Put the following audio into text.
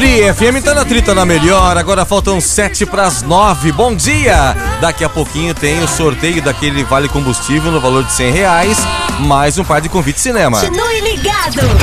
Tri FM tá na trita na melhor, agora faltam 7:09. Bom dia! Daqui a pouquinho tem o sorteio daquele vale combustível no valor de R$100, mais um par de convites cinema. Continue ligado!